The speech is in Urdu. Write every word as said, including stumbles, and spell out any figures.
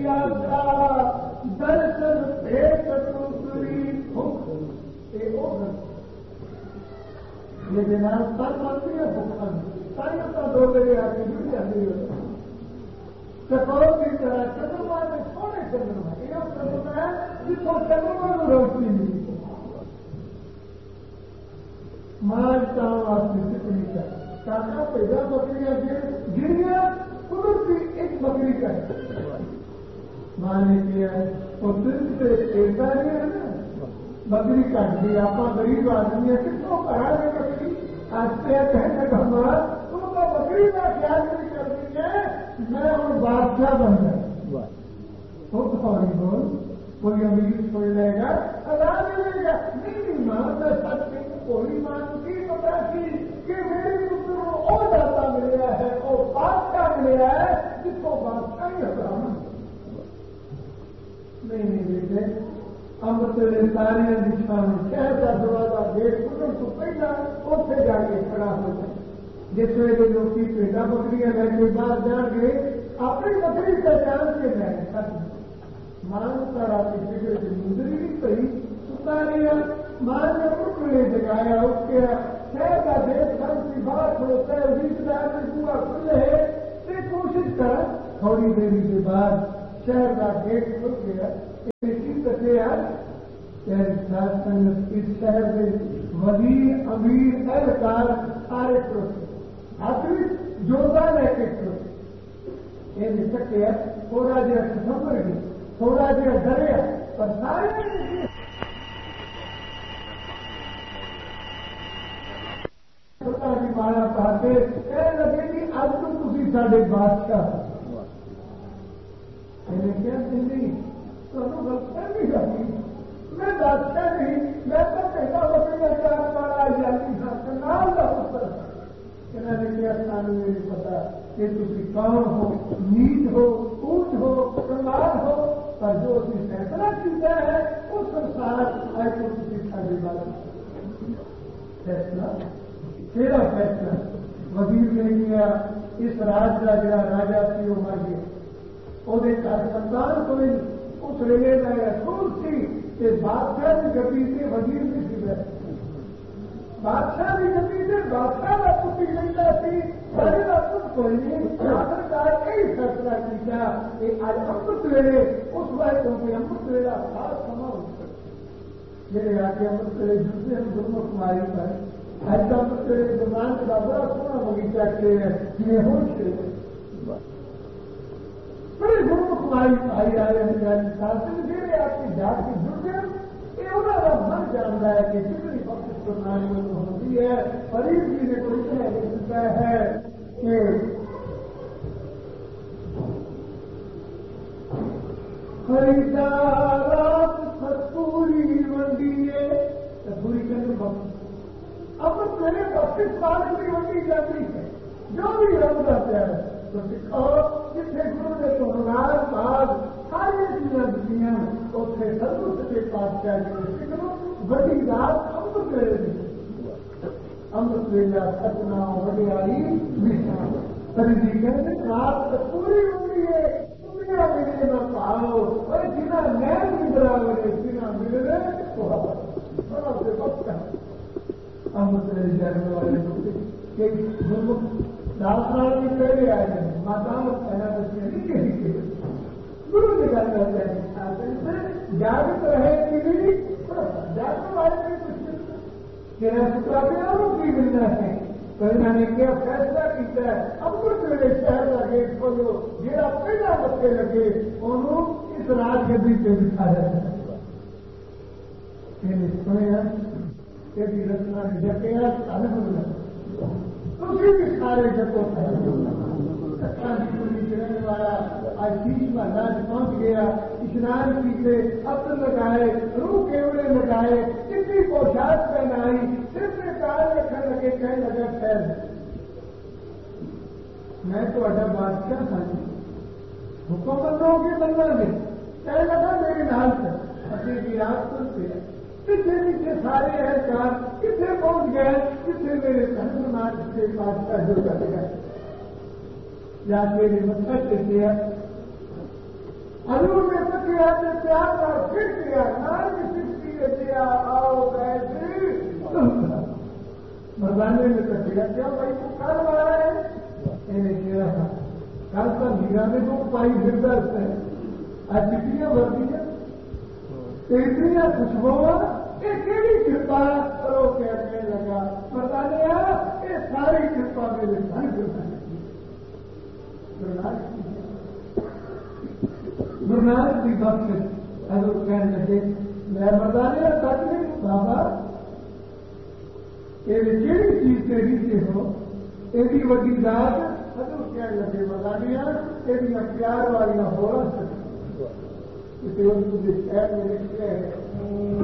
بھیا کا درشن پیٹ دوسری بھوک یہ جناب تر بنتی ہے بھوکن ساری اپنا دو بجے آ کے جڑ جاتی ہے چکور کی طرح چندرما میں سونے چندرما یہ چندرما ہے جتوں چندرما کو روشنی ملی مانتا ہوں آپ کی کتنی کا کاکا پیدا بکریاں گریا قدرتی ایک بکری کا ہے ماں نے کیا ہے وہ دل سے پیدا نہیں ہے نا بکری کاٹ دی آپ غریب آدمی ہے کتوں کرا گے بکری آج سے کہنے کا ہمارا تم کو بکری کا خیال نہیں کرتی ہے میں اور بادشاہ بن گیا خود فوری بول کوئی امیر چھوڑ جائے گا ادا ملے گا نہیں ماں میں سچ نہیں کوئی ماں کی پتا کی کہ میری پتر کو اور داتا ملیا ہے اور بادشاہ ملیا ہے جس کو بادشاہ ہی حرام نہیں نہیں بیٹے امرت ویلے سارے دشا میں شہر کا دروازہ گیٹ کھلنے تو پہلا اتنے جا کے کھڑا ہو جائے جس ویلے لوگ پیٹا بکریاں لے کے باہر جان گے اپنی بکری پہچان کے لے مان کا رات فکر سے گزری بھی پڑی ستاریا مان نے اٹھنے جگایا اٹھ کے شہر کا دیش ہم کی بات ہوتا ہے بیچ دار میں پورا کھلے ہے کوشش کر تھوڑی دیر کے بعد شہر کا گیٹ کھل گیا اس شہر کے وزیر امیر اہلکار سارے کھڑوتے آخری جوتا لے کے کھڑوتے یہ نہیں سکے تھوڑا جہا سمجھ گئی تھوڑا جہا ڈریا پر سارے مارا پاتے کہنے لگے کہ اب تو تھی سارے بادشاہ کیا نہیں غلط کرتی میں بادشاہ نہیں میں تو پہلا بکری چار پارا جاتی نام کا پتر کہنا نے کیا سانو میری پتا کہ تھی کون ہو نیچ ہو اونچ ہو کمال ہو پر جو اسی فیصلہ کیتا ہے اس سنسار آئے تو کسی ساری بات فیصلہ تیرا فیصلہ وزیر نے کیا اس راج کا جڑا راجا سی وہ مر گیا وہ سنتان کو اس ویلے میں رسول سی کہ بادشاہ کی گتی سے وزیر بھی سی بادشاہ کی گتی سے بادشاہ کا پتی ملتا سی سارے کا پت کوئی نہیں آخرکار یہی فیصلہ کیا کہ آج امرت ویلے اس وقت کیونکہ امرت ویلا خاص سما ہو میرے آ کے امرت ویلے جلتے ہم دونوں کماری پر آج کا امرت ویلے زبان کا بڑا سونا بغیچہ کے جنہیں ہوش کے بڑے گرو کماری بھائی آئے ہیں جیسے آپ کی جات کی ضرورت یہ انہوں کا من جانتا ہے کہ جتنی وقت پرنالی میں ہوتی ہے فرید جی نے کوئی سکتا ہے کہ خریدارات ستوری منڈی ہے پوری کرنے وقت اب میرے بتیس سال کی منڈی جاتی ہے جو بھی رنگ جاتا ہے تو سکھاؤ جتنے گرو نے تو ہزار بعد ساری چیزیں دنیا اتنے سب کے پاس کیا سکھو بڑی رات امرت ویلے دی امرت ویلا ستنا وڈیاری خریدی کہتے رات پوری ہوئی ہے دنیا میرے میں پاؤ اور جنا نئے مندرا ہوئے جنا ملے تو بڑا سے وقت امرت ویلے جانے والے کہ داسرال بھی پہلے آئے ہیں ماتا پہلا بچے نہیں کہیں گرو نے گل کرتے ہیں جاگت رہے کہ نہیں جاگت والے میں کچھ سترا پہ کی ملنا ہے پہلے نے کیا فیصلہ کیا ہے امرت ویلے شہر کا گیٹ کھولو جہاں پہلا بچے لگے انہوں اس راج گدی پہ بٹھایا سنیا کہ رچنا جگہ الگ تھی بھی سارے جگہ چلنے والا آج تیس محلہ پہنچ گیا اشنان کیتے اب لگائے روح کیوڑے لگائے کتنی پوشاک پہنائی صرف کار رکھنے لگے کہنے لگا خیر میں تو اڈا بادشاہ تھا حکومتوں کے بننا میں کہنے لگا میرے نال سے اپنی کی رات کو پہ پیچھے پیچھے سارے اہلکار کتنے پہنچ گئے کتنے میرے سنسناج کے پاس کا جو کر گئے یا میرے مطلب کہتے ہیں حضور نے تو کیا پیار اور پھر کیا نار کی سکتی دیا آؤ گئے مردانے نے تو کیا کیا بھائی تو کل آ رہا ہے کیا کل کا میرا میں تو پائی پھرتا رہتا ہے آج چٹیاں بھرتی ہیں اتنی خوشبو یہ کہڑی کرپا کرو کہنے لگا مردانے یہ ساری کرپا میرے گھر کرتا ہے گرو نانک کی بخش حضور کہنے لگے میں مردانے سچ نہیں بابا یہ کہڑی چیز تیری سے ہو یہ وڈی ذات حضور کہنے لگے مردانے یہ پیار والی ہو رہا تجھے شہر میں لکھتے ہیں